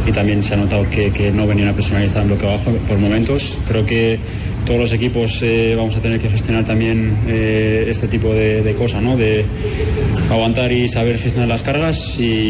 también se ha notado que no venía una persona que estaba en bloque bajo por momentos. Creo que todos los equipos vamos a tener que gestionar también este tipo de cosas, ¿no? De aguantar y saber gestionar las cargas y